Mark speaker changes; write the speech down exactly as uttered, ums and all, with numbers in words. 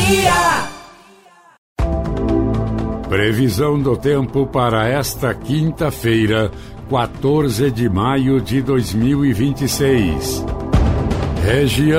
Speaker 1: Previsão do tempo para esta quinta-feira, quatorze de maio de dois mil e vinte e seis. Região